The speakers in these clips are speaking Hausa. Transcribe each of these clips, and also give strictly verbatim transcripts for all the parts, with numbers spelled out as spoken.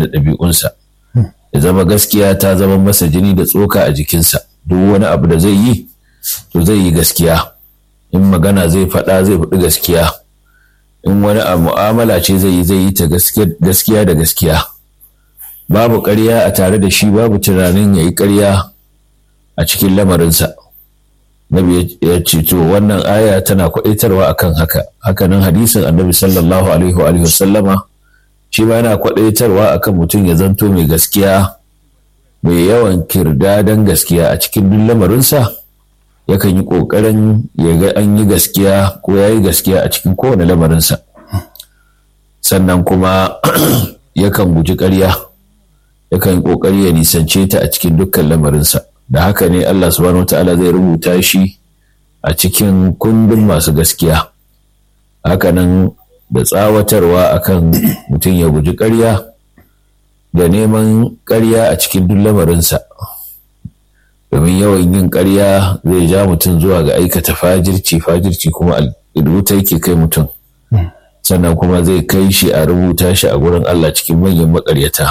da ɗabi'unsa, ya zama gaskiya ta zama masa jini da tsoka a jikinsa. Duk wani abu da zai yi to zai yi gaskiya, in magana zai faɗa zai faɗi gaskiya, in wani a mu'amala ce zai yi zai yi ta gaskiya da gaskiya, babu ƙarya a tare da shi, babu tunanin ya yi ƙarya a cikin lamarinsa. Nabi ya ce to wannan aya tana kwaɗaitarwa akan haka. Hakanan hadisin annabi sallallahu alaihi wa alihi wasallama shi ma yana kwaɗaitarwa akan mutum ya zanto mai gaskiya, mai yawan kirdadan gaskiya a cikin duk lamarinsa. Yakan yi ƙoƙarin ya ga an yi gaskiya ko ya yi gaskiya a cikin kowane lamarinsa. Sannan kuma yakan guji ƙarya, yakan yi ƙoƙari ya nisance ta a cikin dukkan lamarinsa. Da haka ne Allah subhanahu wa ta'ala zai rubuta shi a cikin kundin masu gaskiya. Hakanan da tsawatarwa akan mutum ya guji ƙarya da neman ƙarya a cikin duk lamarinsa. Domin yawan yin ƙarya zai ja mutum zuwa ga aikata fajirci, fajirci kuma rubuta yake kai mutum. Sannan kuma zai kai shi a rubuta shi a gurin Allah cikin manyan maƙaryata.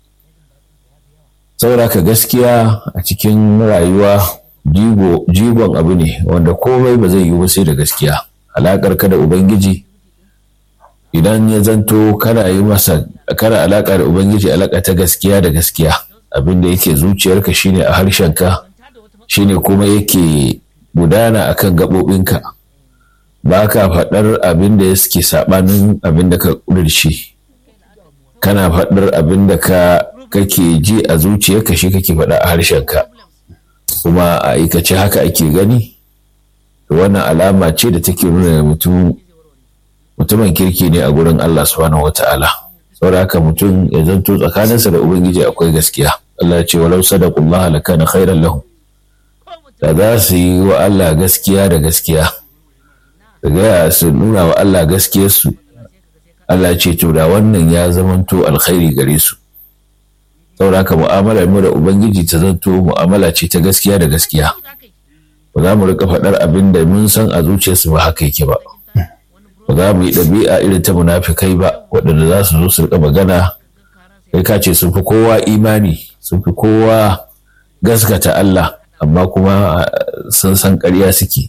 Saboda ka gaskiya a cikin rayuwa jigon abu ne wanda komai ba zai yi ba sai da gaskiya. Alaƙar ka da Ubangiji idan ya zanto kana yi masa kana alaƙa da Ubangiji alaƙa ta gaskiya da gaskiya, abin da yake zuciyarka shine a harshenka, shine kuma yake gudana akan gaɓoɓinka. Ba ka faɗar abin da suke saɓanin abin da ka ƙudurci, kana faɗar abin da ka kake ji a zuciyarka shi kake faɗa a harshenka, kuma a aikace haka ake gani. Wannan alama ce da take nuna mutum mutumin kirki ne a gurin Allah subhanahu wata'ala. Saboda haka mutum ya zanto tsakaninsa da Ubangiji akwai gaskiya. Allah ce walau sadaqullaha lakana khairan lahum. Da za su yi wa Allah gaskiya da gaskiya, daga su nuna wa Allah gaskiyarsu, Allah ce to da wannan ya zamanto alkhairi gare su. Saboda haka mu'amalar mu da Ubangiji ta zanto mu'amala ce ta gaskiya da gaskiya. Ba za mu rika faɗar abin da mun san a zuciyarsu ba haka yake ba. Ba za mu yi ɗabi'a irin ta munafikai ba, waɗanda za su zo su rika magana kai ka ce sun fi kowa imani, sun fi kowa gaskata Allah, amma kuma sun san ƙarya suke.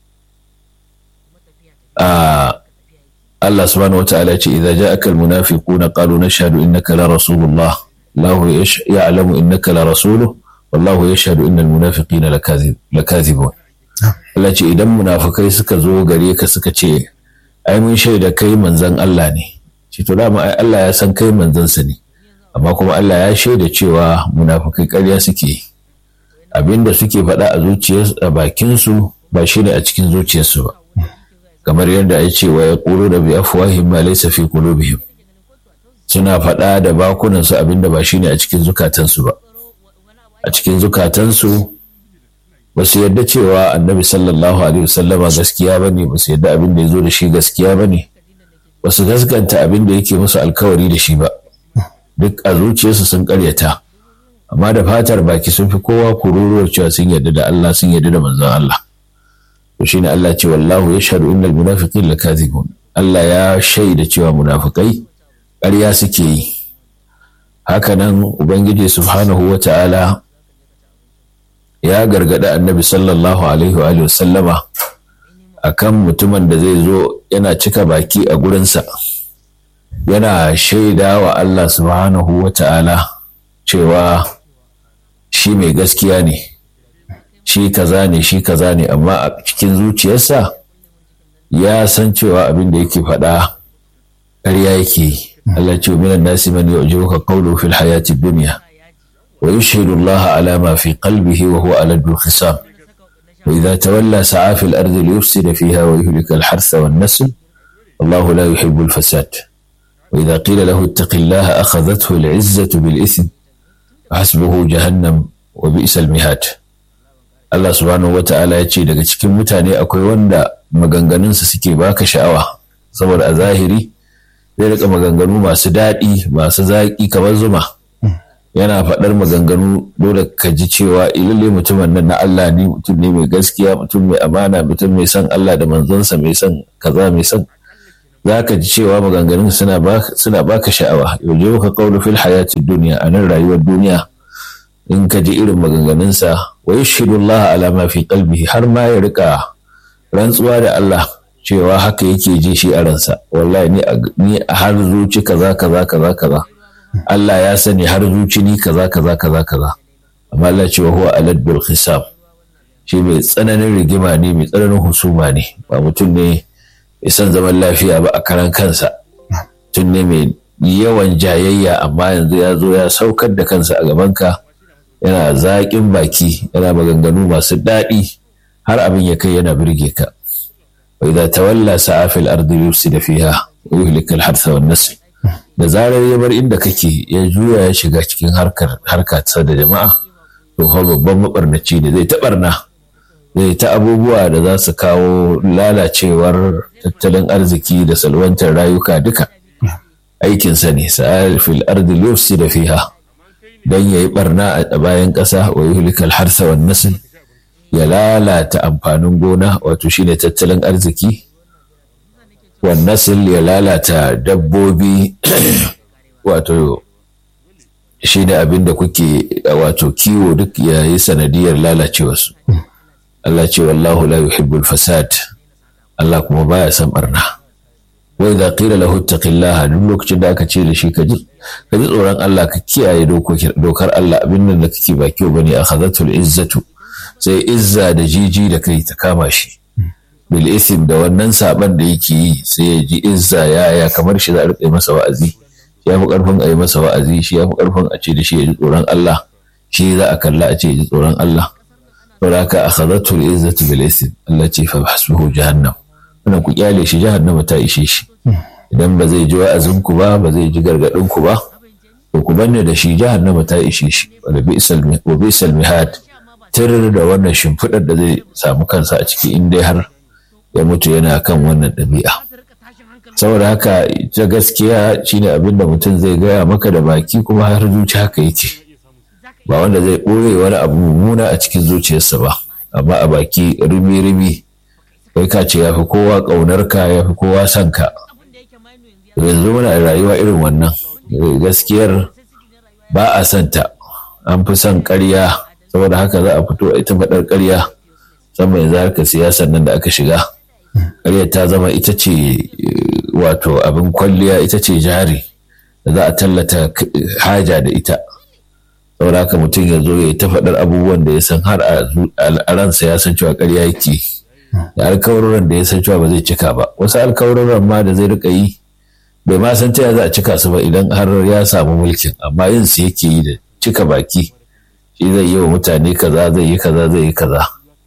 Allah subhanahu wata'ala ce idza ja'aka al-munafiquna qalu nashhadu innaka la rasulullah الله يعلم إنك لرسوله والله يشهد إن المنافقين لكاذب لكاذبون. Allah ce idan munafikai suka zo gare ka suka ce ai mun shaida kai manzon Allah ne, ce to dama ai Allah ya san kai manzansa ne, amma kuma Allah ya shaida cewa munafikai ƙarya suke. Abinda suke faɗa a zuciyarsu a bakin su ba shine a cikin zuciyarsu ba, kamar yadda ya ce wa yaquluna bi afwahihim ma laysa fi qulubihim. Suna faɗa da bakunansu abinda ba shine a cikin zukatansu ba. A cikin zukatansu ba su yarda cewa annabi sallallahu alaihi wasallama gaskiya ba ne, ba su yarda abin da ya zo da shi gaskiya ba ne, ba su gaskanta abin da yake musu alkawari da shi ba. Duk a zuciyarsu sun karyata, amma da fatar baki sun fi kowa kururuwar cewa sun yarda da Allah, sun yarda da manzon Allah. To shine Allah ce wallahu yashhadu innal munafiqina lakazibun. Allah ya shaida cewa munafikai ƙarya suke yi. Hakanan Ubangiji subhanahu wa ta'ala ya gargaɗa annabi sallallahu alaihi wa sallama a kan mutumin da zai zo yana cika baki a gurinsa, yana shaida wa Allah subhanahu wa ta'ala cewa shi mai gaskiya ne, shi kaza ne, shi kaza ne, amma a cikin zuciyarsa ya san cewa abin da yake faɗa ƙarya yake yi. Allah ce minan nasi man yu'jibuka qawluhu fil hayati dunya wa yushhidu Allah ala ma fi qalbihi wa huwa aladul khisam wa idha tawalla sa'a fil ardi liyufsida fiha wa yuhlika al hartha wan nasl wallahu la yuhibbu al fasad wa idha qila lahu ittaqillaha akhadhathu al 'izzatu bil ithm wa hasbuhu jahannam wa bi'sa al mihad. Allah subhanahu wa ta'ala ya ce daga cikin mutane akwai wanda maganganunsa suke baka sha'awa, saboda a zahiri zai rika maganganu masu daɗi masu zaƙi kamar zuma, yana faɗar maganganu dole ka ji cewa ilalle mutumin nan na Allah ne, mutum ne mai gaskiya, mutum mai amana, mutum mai son Allah da manzonsa, mai son kaza mai son za ka ji cewa maganganun suna baka sha'awa. Yauje ka qawlu fil hayati dunya, a nan rayuwar duniya in ka ji irin maganganunsa. Wa yashhadu Allah ala ma fi qalbihi, har ma ya rika rantsuwa da Allah cewa haka yake ji shi a ransa. Wallahi ni ni har zuci kaza kaza kaza kaza, Allah ya sani har zuci ni kaza kaza kaza kaza. Amma Allah ce wa huwa aladul khisab, shi mai tsananin rigima ne, mai tsananin husuma ne, ba mutum ne mai son zaman lafiya ba a karan kansa. Mutum ne mai yawan jayayya, amma yanzu ya zo ya saukar da kansa a gabanka, yana zaƙin baki, yana maganganu masu daɗi, har abin ya kai yana birge ka. Wa idza tawalla sa'a fil ardi yufsida fiha wa yuhlika al-hartha wan nasl. Da zarar ya bar inda kake ya juya ya shiga cikin harkar harka ta da jama'a, to fa babban mabarnaci ne, zai ta barna, zai ta abubuwa da za su kawo lalacewar tattalin arziki da salwantar rayuka duka. Aikinsa ne, sa'a fil ardi yufsida fiha, dan yayi barna a bayan ƙasa, wa yuhlika al-hartha wan nasl, ya lalata amfanin gona, wato shine tattalin arziki. Wan nasl, ya lalata dabbobi wato shine abin da kuke wato kiwo, duk ya yi sanadiyar lalacewarsu. Allah ce wallahu la yuhibbul fasad, Allah kuma baya son barna. Wa idza qila lahu ittaqillaha, duk lokacin da aka ce da shi ka ji ka ji tsoron Allah, ka kiyaye dokar Allah, abin nan da kake ba kyau bane, akhadhatul izzatu, sai izza da jiji da kai ta kama shi. Bil ithm, da wannan saban da yake yi, sai ya ji izza ya ya kamar shi za a rike masa wa'azi, shi ya fi karfin a yi masa wa'azi, shi ya fi karfin a ce da shi ya ji tsoron Allah, shi za a kalla a ce ya ji tsoron Allah. Saboda haka akhadhatul izzatu bil ithm, Allah ce fa hasbuhu jahannam, wannan ku kyale shi, jahannama ta ishe shi. Idan ba zai ji wa'azin ku ba, ba zai ji gargadin ku ba, to ku banne da shi, jahannama ta ishe shi. Wala bi'sal wa bi'sal mihad, tir da wannan shimfidar da zai samu kansa a ciki in dai har ya mutu yana kan wannan ɗabi'a. Saboda haka ita gaskiya shine abin da mutum zai gaya maka da baki, kuma har zuci haka yake, ba wanda zai ɓoye wani abu mummuna a cikin zuciyarsa ba, amma a baki rimi-rimi kai ka ce ya fi kowa ƙaunarka, ya fi kowa son ka. Yanzu muna rayuwa irin wannan, gaskiyar ba a santa, an fi son ƙarya, saboda haka za a fito a ita faɗar ƙarya. Musamman yanzu harkar siyasar nan da aka shiga, ƙaryar ta zama ita ce wato abin kwalliya, ita ce jari da za a tallata haja da ita. Saboda haka mutum ya zo ya ta faɗar abubuwan da ya san har a ransa ya san cewa ƙarya yake, da alkawarorin da ya san cewa ba zai cika ba. Wasu alkawarorin ma da zai rika yi bai ma san ta za a cika su ba idan har ya samu mulkin, amma yin su yake yi da cika baki, shi zai yi wa mutane kaza, zai yi kaza, zai yi kaza.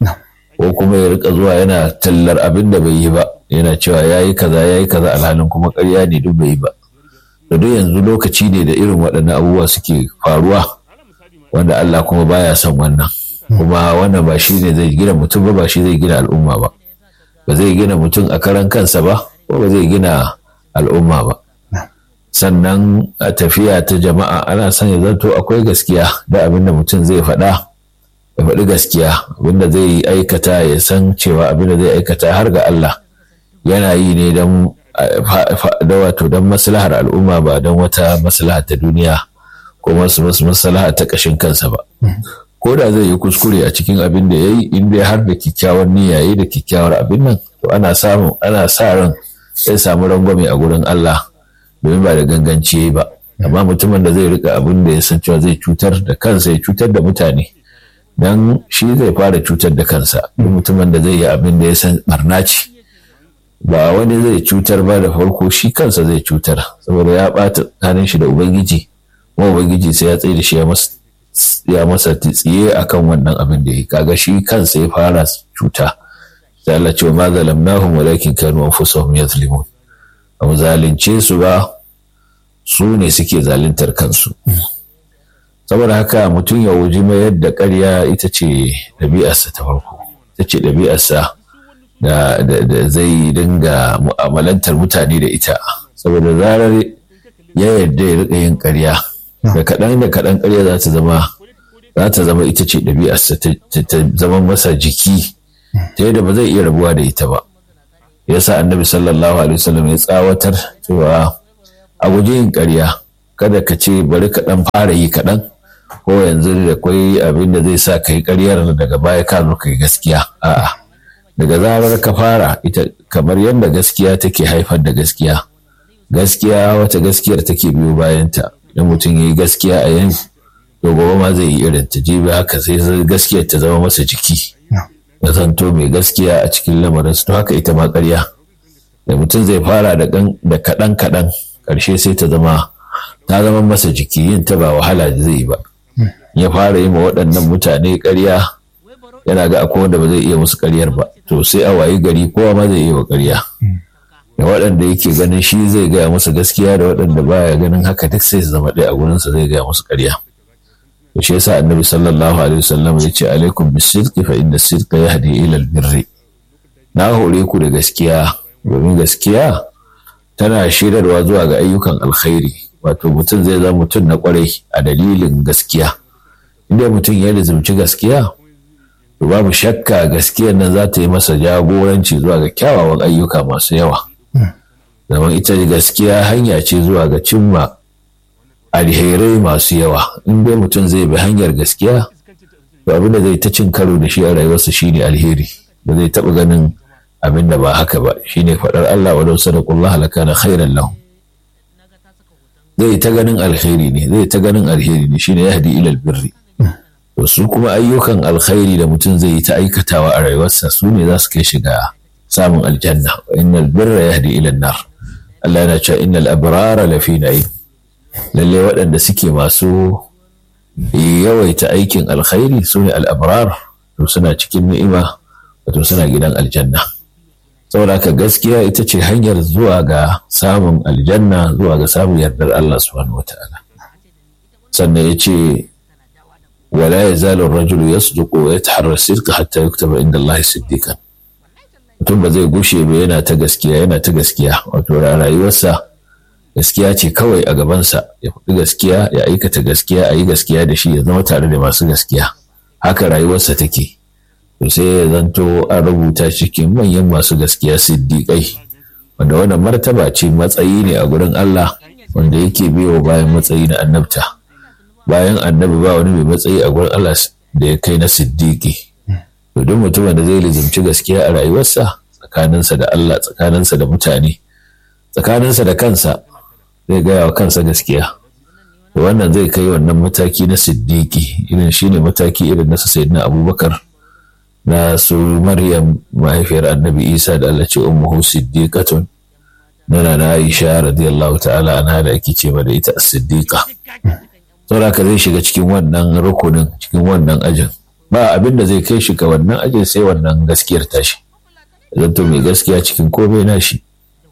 Ko kuma ya rika zuwa yana tallar abin da bai yi ba, yana cewa ya yi kaza, ya yi kaza, alhalin kuma ƙarya ne, duk bai yi ba. Da duk yanzu lokaci ne da irin waɗannan abubuwa suke faruwa, wanda Allah kuma baya son wannan. Kuma wannan ba shi ne zai gina mutum ba, ba shi zai gina al'umma ba, ba zai gina mutum a karan kansa ba, ko ba zai gina al'umma ba. Sannan a tafiya ta jama'a ana son ya zanto akwai gaskiya da abin da mutum zai faɗa, ya faɗi gaskiya, abin da zai aikata ya san cewa abin da zai aikata har ga Allah yana yi ne don da wato don maslahar al'umma, ba don wata maslaha ta duniya ko masu maslaha ta ƙashin kansa ba. Ko da zai yi kuskure a cikin abin da ya yi, in dai har da kyakkyawar niyya yi da kyakkyawar abin nan, to ana samu ana sa ran sai samu rangwame a gurin Allah, domin ba da ganganci yayi ba. Amma mutumin da zai rika abin da ya san cewa zai cutar da kansa, ya cutar da mutane, dan shi zai fara cutar da kansa. Mutumin da zai yi abin da ya san barna ce, ba wani zai cutar ba da farko, shi kansa zai cutar, saboda ya ɓata tsakanin shi da Ubangiji, kuma Ubangiji sai ya tsaye da shi ya masa ya masa tsiye akan wannan abin da ya kaga shi kansa ya fara cuta. Sai Allah ce ma zalamnahum walakin kanu anfusahum yazlimun, amma zalunce su ba, su ne suke zaluntar kansu. Saboda haka mutum ya wuji mai yadda ƙarya ita ce ɗabi'arsa ta farko, ita ce ɗabi'arsa da, da, da zai dinga mu'amalantar mutane da ita. Saboda zarar ya yarda ya riƙa yin ƙarya, da kaɗan da kaɗan ƙarya za ta zama za ta zama ita ce ɗabi'arsa, ta zama masa jiki ta yadda ba zai iya rabuwa da ita ba. yasa annabi sallallahu alaihi wasallam ya tsawatar cewa a guji yin ƙarya, kada ka ce bari ka ɗan fara yi kaɗan ko yanzu da kwai abin da zai sa ka yi ƙaryar daga baya ka zo ka yi gaskiya. A'a, daga zarar ka fara ita kamar yadda gaskiya take haifar da gaskiya, gaskiya wata gaskiyar take biyo bayanta. Idan mutum ya yi gaskiya a yanzu to gobe ma zai yi irin ta, jibi haka sai gaskiyar ta zama masa jiki, ya zanto mai gaskiya a cikin lamarin su. To haka ita ma ƙarya, da mutum zai fara da kaɗan kaɗan ƙarshe sai ta zama ta zama masa jiki, yin ta ba wahala zai yi ba. Ya fara yi ma waɗannan mutane ƙarya yana ga akwai wanda ba zai iya musu ƙaryar ba, to sai a wayi gari kowa ma zai iya wa ƙarya. Da waɗanda yake ganin shi zai gaya musu gaskiya da waɗanda baya ganin haka duk sai su zama ɗaya a gurinsa zai gaya musu ƙarya. To shi yasa annabi sallallahu alaihi wasallam ya ce alaikum bisidqi fa inna sidqa yahdi ila albirri. Na hore ku da gaskiya domin gaskiya tana shirarwa zuwa ga ayyukan alkhairi. Wato mutum zai zama mutum na kwarai a dalilin gaskiya. Inda mutum ya lizumci gaskiya to babu shakka gaskiyar nan za ta yi masa jagoranci zuwa ga kyawawan ayyuka masu yawa. Zaman ita gaskiya hanya ce zuwa ga cimma alherai masu yawa. In dai mutum zai bi hanyar gaskiya to abin da zai ta cin karo da shi a rayuwarsa shine alheri, ba zai taɓa ganin abin da ba haka ba. Shine faɗar Allah wa law sadaqallaha lakana khairan lahum. Zai ta ganin alheri ne, zai ta ganin alheri ne, shine yahdi ila albirri. To su kuma ayyukan alkhairi da mutum zai yi ta aikatawa a rayuwarsa su ne za su kai shiga samun aljanna. Wa innal birra yahdi ila an-nar. Allah yana cewa innal abrara lafi na'im. Lalle waɗanda suke masu yawaita aikin alkhairi su ne al-abrar, to suna cikin ni'ima, wato suna gidan aljanna. Saboda haka gaskiya ita ce hanyar zuwa ga samun aljanna, zuwa ga samun yardar Allah subhanahu wata'ala. Sannan ya ce wala yazalu ar-rajulu yasduqu wa yataharra as-sidqa hatta yuktaba inda Allah siddiqan. Mutum ba zai gushe ba yana ta gaskiya yana ta gaskiya, wato rayuwarsa gaskiya ce kawai a gabansa, ya faɗi gaskiya, ya aikata gaskiya, a yi gaskiya da shi, ya zama tare da masu gaskiya. Haka rayuwarsa take. To sai ya zanto an rubuta cikin manyan masu gaskiya siddiƙai, wanda wannan martaba ce, matsayi ne a gurin Allah wanda yake biyo bayan matsayi na annabta. Bayan annabi ba wani mai matsayi a gurin Allah da ya kai na siddiƙi. To duk mutumin da zai lizimci gaskiya a rayuwarsa, tsakaninsa da Allah, tsakaninsa da mutane, tsakaninsa da kansa, zai gaya wa kansa gaskiya. To wannan zai kai wannan mataki na siddiƙi, irin shine mataki irin na sayyidina Abubakar, na su Maryam mahaifiyar annabi Isa da Allah ce ummuhu siddiqatun, nana na Aisha radiyallahu ta'ala anha da ake ce da ita as-siddiqa. Saboda ka zai shiga cikin wannan rukunin, cikin wannan ajin. Ba abin da zai kai shi ga wannan ajin sai wannan gaskiyar tashi. Zanto mai gaskiya cikin komai nashi.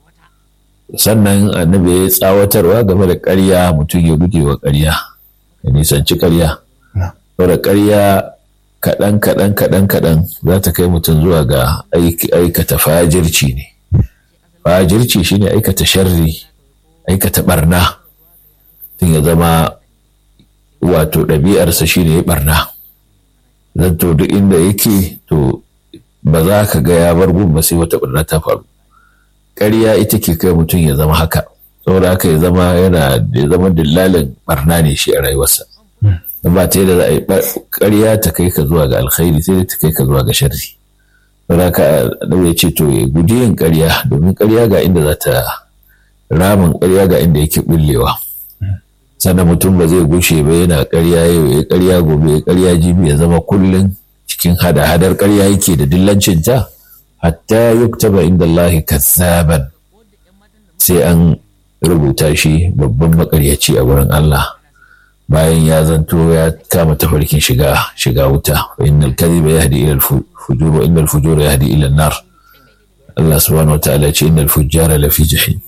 Sannan annabi ya tsawatarwa game da ƙarya, mutum ya guje wa ƙarya, ya nisanci ƙarya. Saboda ƙarya kaɗan kaɗan kaɗan kaɗan za ta kai mutum zuwa ga aikata fajirci ne. Fajirci shine aikata sharri, aikata barna. Tun ya zama wato ɗabi'arsa shine ya barna. Zanto duk inda yake to ba za ka ga ya bar gun ba sai wata barna ta faru. Ƙarya ita ke kai mutum ya zama haka. Saboda haka ya zama yana ya zama dillalin barna ne shi a rayuwarsa. Ba ta yadda za a yi ƙarya ta kai ka zuwa ga alkhairi, sai ta kai ka zuwa ga sharri. Saboda haka ya ce to ya guji yin ƙarya, domin ƙarya ga inda za ta ramin ƙarya ga inda yake bullewa. Sannan mutum ba zai gushe ba yana ƙarya yau ya ƙarya gobe ya ƙarya jibi, ya zama kullum cikin hada-hadar ƙarya yake da dillancin ta, hatta yuktaba inda Allah kazzaban, sai an rubuta shi babban makaryaci a wurin Allah, bayan ya zanto ya kama tafarkin shiga shiga wuta. Wa innal kadhiba yahdi ila al-fujur wa innal fujura yahdi ila an-nar. Allah subhanahu wa ta'ala ce innal fujjara lafi jahim.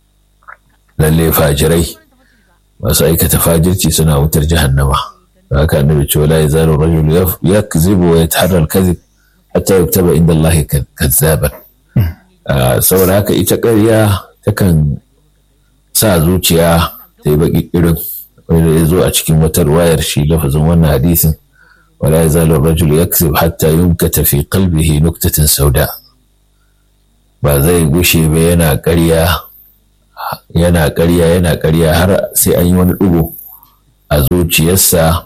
Lalle fajirai masu aikata fajirci suna wutar jahannama. Haka annabi ce la yazalu rajul yakzibu wa yataharra al-kadhib hatta yuktaba inda Allah kazzaban. Saboda haka ita ƙarya takan sa zuciya ta yi baki irin wanda ya zo a cikin wata ruwayar shi lafazin wannan hadisin, wala yazalu rajul yakzib hatta yunkata fi qalbihi nuktatan sauda. ba zai gushe ba yana ƙarya yana ƙarya yana ƙarya har sai an yi wani ɗigo a zuciyarsa,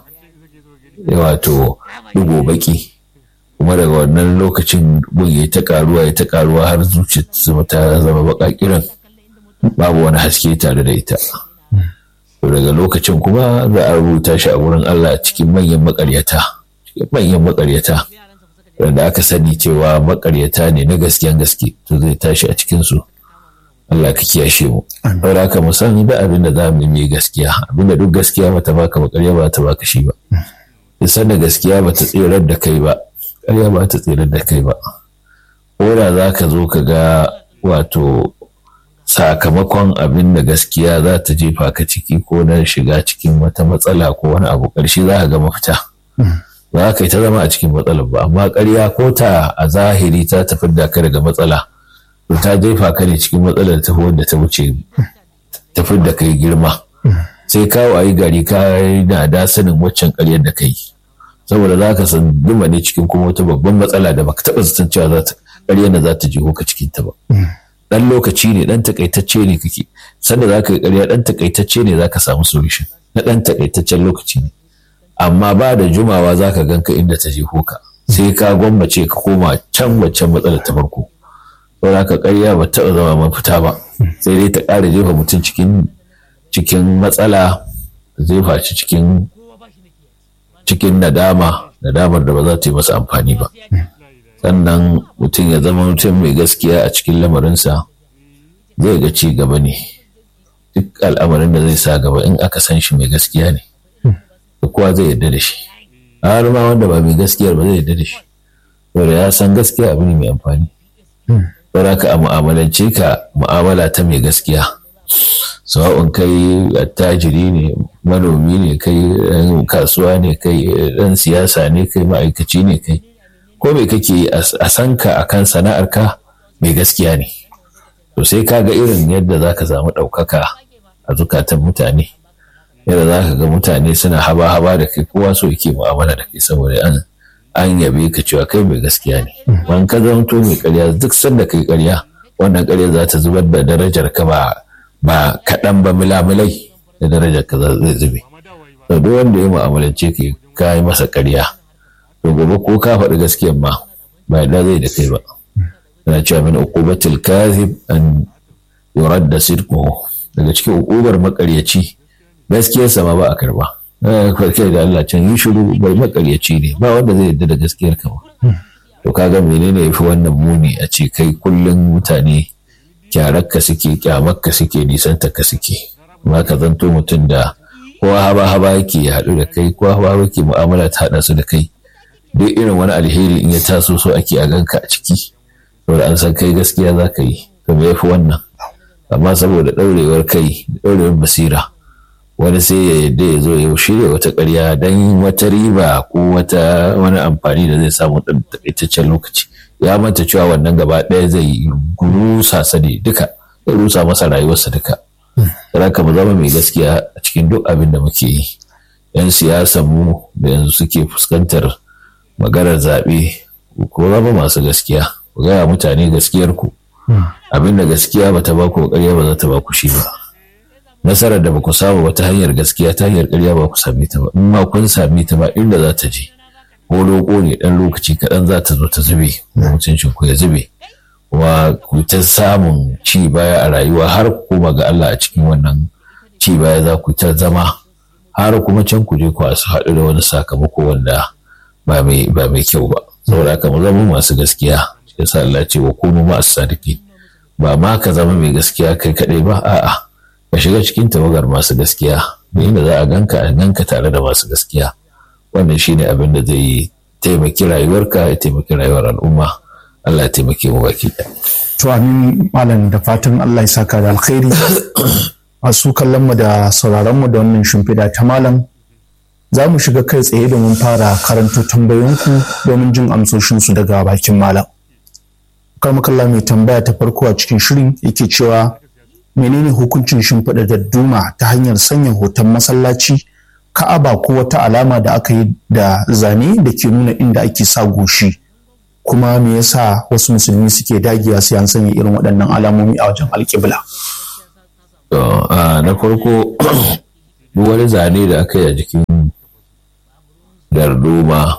wato ɗigo baki, kuma daga wannan lokacin gun ya ta karuwa ya ta karuwa har zuciyarsa ta zama baka kiran, babu wani haske tare da ita. To daga lokacin kuma za a rubuta shi a wurin Allah cikin manyan makaryata, cikin manyan makaryata wanda aka sani cewa makaryata ne na gaskiyan gaske, to zai tashi a cikin su. Allah ka kiyashe mu. Saboda haka mu san da abin da za mu yi gaskiya, abin da duk gaskiya bata baka ba ƙarya ba ta baka shi ba. Isan da gaskiya bata tsirar da kai ba, ƙarya ba ta tsirar da kai ba. Ko da za ka zo ka ga wato sakamakon abin da gaskiya za ta jefa ka ciki, ko na shiga cikin wata matsala ko wani abu, ƙarshe za ka ga mafita. Ba ka yi ta zama a cikin matsalar ba, amma ƙarya ko ta a zahiri ta tafi da ka daga matsala, to ta jefa ka ne cikin matsalar ta wanda ta wuce tafi da kai girma. Sai kawo ayi gari ka na da sanin waccan ƙaryar da kai, saboda za ka san duma ne cikin kuma wata babban matsala da baka taɓa zaton cewa za ta ƙaryar da za ta jeho ka cikin ta ba. Dan lokaci ne, dan takaitacce ne kake, sanda za ka yi ƙarya dan takaitacce ne za ka samu solution na dan takaitaccen lokaci ne, amma ba da jumawa za ka ganka inda ta jeho ka, sai ka gwammace ka koma can waccan matsalar ta farko. Saboda haka ƙarya ba taɓa zama mafita ba, sai dai ta ƙara jefa mutum cikin cikin matsala, jefa shi cikin cikin nadama nadamar da ba za ta yi masa amfani ba. Sannan mutum ya zama mutum mai gaskiya a cikin lamarinsa, zai ga ci gaba ne. Duk al'amarin da zai sa gaba in aka san shi mai gaskiya ne, da kowa zai yarda da shi, har ma wanda ba mai gaskiyar ba zai yarda da shi, saboda ya san gaskiya abu ne mai amfani. Saboda ka a mu'amalance ka mu'amala ta mai gaskiya, sawa'un kai attajiri ne, manomi ne kai, kasuwa ne kai, ɗan siyasa ne kai, ma'aikaci ne kai, ko me kake a san ka akan sana'ar ka mai gaskiya ne, to sai ka ga irin yadda za ka samu ɗaukaka a zukatan mutane, yadda za ka ga mutane suna haba-haba da kai, kowa so yake mu'amala da kai saboda an an yabe ka cewa kai mai gaskiya ne. Ban ka zanto mai ƙarya, duk sanda kai ƙarya, wannan ƙarya za ta zubar da darajar ka ba ba kaɗan ba, milamilai da darajar ka zai zube. To duk wanda ya mu'amalance ka ka yi masa ƙarya, to gobe ko ka faɗi gaskiyar ma ba yadda zai da kai ba. Yana cewa min uqubatil kadhib an yuradda sidquhu, daga cikin uqubar maƙaryaci gaskiyarsa ma ba a karba. Farkai da Allah can yi shiru, bai maƙaryaci ne, ba wanda zai yarda da gaskiyar ka ba. To kaga menene yafi wannan muni, a ce kai kullum mutane kyararka suke, kyamarka suke, nisantarka suke, ma ka zanto mutum da kowa haba-haba yake ya haɗu da kai, kowa haba yake mu'amala ta haɗa su da kai, duk irin wani alheri in ya taso so ake a ganka a ciki, saboda an san kai gaskiya za ka yi. To me yafi wannan? Amma saboda ɗaurewar kai, ɗaurewar basira, wani sai ya yadda ya zo ya shirya wata ƙarya don wata riba ko wata wani amfani da zai samu ɗan taƙaitaccen lokaci, ya manta cewa wannan gaba ɗaya zai rusa sa ne duka, zai rusa masa rayuwarsa duka. Sai ka mu zama mai gaskiya a cikin duk abin da muke yi. Yan siyasan mu da yanzu suke fuskantar maganar zaɓe, ko zama masu gaskiya, ku gaya mutane gaskiyar ku, abin da gaskiya ba ta ba ku, ƙarya ba za ta ba ku shi ba. Nasarar da ba ku samu wata hanyar gaskiya, ta hanyar ƙarya ba ku same ta ba, in ma kun same ta ba inda za ta je, ko loko ne ɗan lokaci kaɗan za ta zo ta zube, mutuncin ku ya zube, kuma ku ta samun ci baya a rayuwa har ku koma ga Allah a cikin wannan ci baya za ku ta zama, har kuma can ku je ku su haɗu da wani sakamako wanda ba mai ba mai kyau ba. Saboda haka mu zama masu gaskiya, yasa Allah ce wa kunu ma as-sadiqin, ba ma ka zama mai gaskiya kai kaɗai ba, a'a ka shiga cikin tawagar masu gaskiya, da inda za a ganka a ganka tare da masu gaskiya. Wannan shine abin da zai taimaki rayuwarka, ya taimaki rayuwar al'umma. Allah ya taimake mu baki ɗaya. To amin malam, da fatan Allah ya saka da alkhairi. Masu kallon mu da sauraron mu da wannan shimfiɗa ta malam, za mu shiga kai tsaye domin fara karanto tambayoyinku domin jin amsoshinsu daga bakin malam. Karmakalla mai tambaya ta farko a cikin shirin yake cewa menene hukuncin shimfiɗa dadduma ta hanyar sanya hoton masallaci, ka'aba ko wata alama da aka yi da zane da ke nuna inda ake sa goshi kuma me yasa wasu musulmi suke dagiya sai an sanya irin waɗannan alamomi a wajen alƙibla? Na farko duk wani zane da aka yi a jikin darduma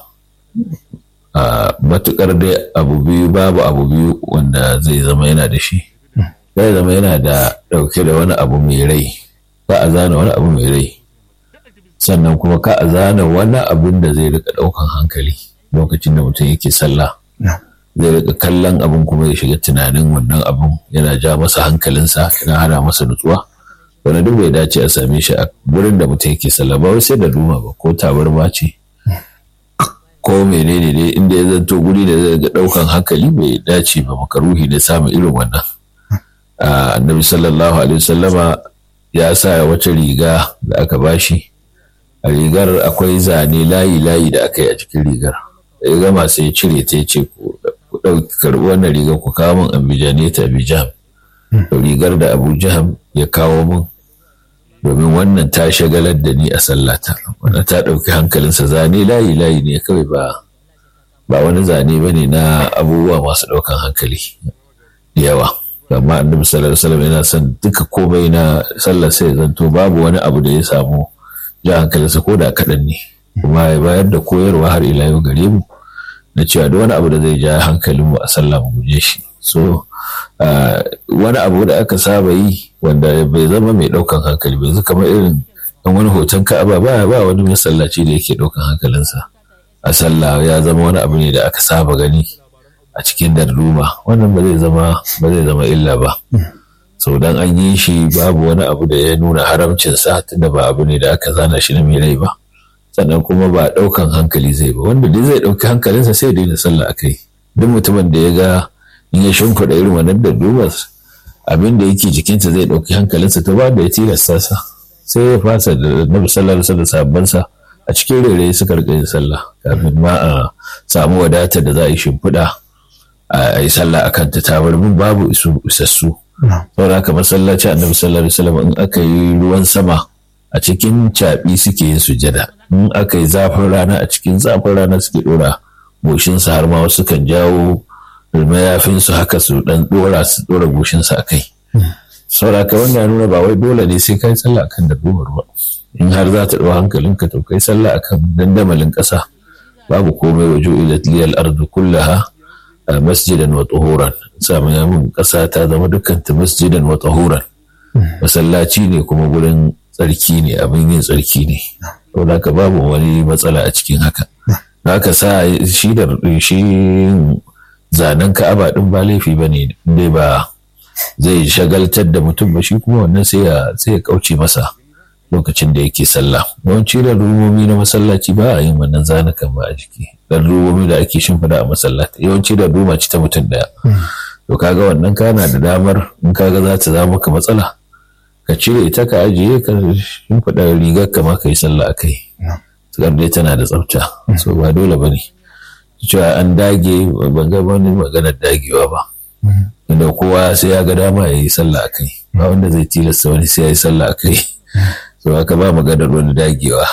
a matukar dai abu biyu babu abu biyu wanda zai zama yana da shi, zai zama yana da ɗauke da wani abu mai rai, ka a zana wani abu mai rai, sannan kuma ka a zana wani abun da zai rika ɗaukan hankali lokacin da mutum yake sallah. Zai rika kallon abin kuma ya shiga tunanin wannan abin yana ja masa hankalinsa, yana hana masa nutsuwa. Wani duk bai dace a same shi a gurin da mutum yake sallah ba, wai sai da duma ba ko tabarma ce ko menene dai, inda ya zanto guri da zai ga ɗaukan hankali bai dace ba, makaruhi da samun irin wannan. Annabi sallallahu alaihi wasallama ya sa wata riga da aka bashi, a rigar akwai zane layi layi da aka yi a cikin rigar. Ya gama sai ya cire ta, ya ce ku ɗauki karɓi wannan rigar ku kawo min Abijane ta Abijam. Rigar da Abu Jaham ya kawo min domin wannan ta shagalar da ni a sallata, wannan ta ɗauki hankalinsa. Zane layi layi ne kawai, ba ba wani zane bane na abubuwa masu ɗaukan hankali da yawa. Amma Annabi sallallahu alaihi wasallam yana son duka komai na sallar sai zanto babu wani abu da ya samu ja hankalinsa ko da kaɗan ne, kuma ya bayar da koyarwa har ila yau gare mu na cewa da wani abu da zai ja hankalin mu a sallah mu guje shi. So uh, wani abu da aka saba yi wanda bai zama mai ɗaukan hankali bai, kamar irin dan wani hoton Ka'aba, ba ba wani masallaci da yake ɗaukan hankalinsa a sallah, ya zama wani abu ne da aka saba gani a cikin darduma. Wannan ba zai zama ba zai zama illa ba. So dan an yi shi babu wani abu da ya nuna haramcinsa, tunda ba abu ne da aka zana shi na mai rai ba, sannan kuma ba ɗaukan hankali zai ba. Wanda dai zai ɗauki hankalinsa sai daina sallah akai. Duk mutumin da ya ga in ya shimfiɗa irin wannan dardumar abin da yake jikinsa zai ɗauki hankalinsa, ta ba da ya tilasta sa sai ya fasa da Nabi sallallahu alaihi wasallam sabbansa a cikin rere suka rika yin sallah kafin ma a samu wadatar da za a yi shimfiɗa a yi sallah akan ta tabarmin babu isassu. Saboda haka masallaci Annabi sallallahu alaihi wasallam in aka yi ruwan sama a cikin caɓi suke yin sujada, in aka yi zafin rana a cikin zafin rana suke ɗora goshinsa, har ma wasu kan jawo mayafinsu haka su ɗan ɗora su ɗora goshinsa a kai. Saboda haka wannan nuna ba wai dole ne sai kai sallah akan dabbobin ba. In har za ta ɗau hankalinka to kai sallah akan dandamalin ƙasa, babu komai. wa ju'ilat liyal ardu kullaha masjidan wa tuhuran, samu yamin ƙasa ta zama dukkan ta masjidan wa tuhuran, masallaci ne kuma gurin tsarki ne, abin yin tsarki ne. Saboda haka babu wani matsala a cikin haka. Haka sa shi da shi zanen Ka'aba din ba laifi bane, dai ba zai shagaltar da mutum ba, shi kuma wannan sai ya sai ya kauce masa lokacin da yake sallah. Yawanci da rumomi na masallaci ba a yin wannan zanukan ba a jiki, dan rumomi da ake shimfida a masallaci yawanci da ruma ci ta mutum daya. To kaga wannan kana da damar in kaga za ta zama maka matsala, ka cire ta ka ajiye ka shimfida rigar ka ma ka yi sallah akai. Tukar dai tana da tsafta, so ba dole bane cewa an dage, ban ga wani maganar dagewa ba, inda kowa sai ya ga dama ya yi sallah a kai, ba wanda zai tilasta wani sai ya yi sallah a kai. So haka ba maganar wani dagewa.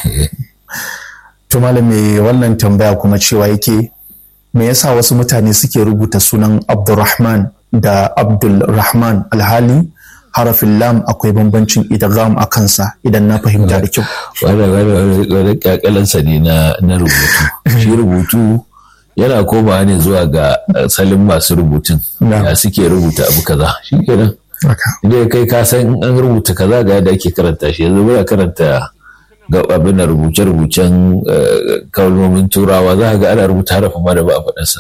To malam mai wannan tambaya kuma cewa yake, me yasa wasu mutane suke rubuta sunan Abdurrahman da Abdulrahman alhali harafin lam akwai bambancin idgham a kansa, idan na fahimta da kyau? Wani kyakalansa ne na rubutu. Shi rubutu yana komawa ne zuwa ga salin masu rubutun, ya suke rubuta abu kaza, shi kenan. Inda kai ka san an rubuta kaza ga yadda ake karanta shi. Yanzu muna karanta ga abin da rubuce-rubucen kalmomin turawa, za ga ana rubuta harafin ma da ba a faɗarsa.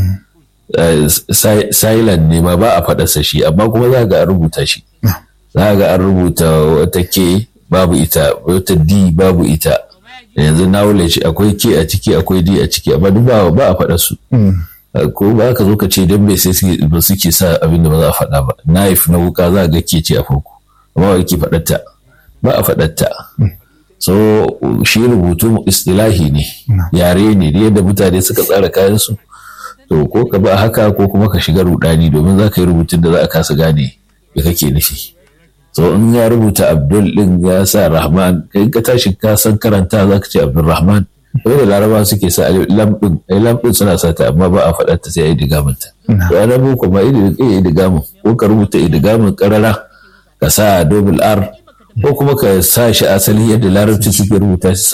Silent ne ma ba a faɗarsa shi, amma kuma za ga an rubuta shi. Za ga an rubuta wata K babu ita, wata D babu ita. Yanzu knowledge akwai K a ciki, akwai D a ciki, amma duk ba a faɗa su. Ko ba ka zo ka ce don bai sai ba suke sa abin da ba za a faɗa ba. Knife na wuka za ga ke ce a farko, amma ba ke faɗarta, ba a faɗarta. So shi rubutu istilahi ne, yare ne, yadda mutane suka tsara kayan su. To ko ka ba haka ko kuma ka shiga rudani, domin za ka yi rubutun da za a kasa gane me kake nufi. So in ya rubuta Abdul din ya sa Rahman, kai ka tashi ka san karanta za ka ce Abdulrahman, wai da laraba suke sa lamɗin ai lamɗin suna sa ta amma ba a faɗar ta sai a yi digamin ta to ana boko ma yi digamin ko ka rubuta digamin karara ka sa double r ko kuma ka sa shi asali yadda larabci suke rubuta shi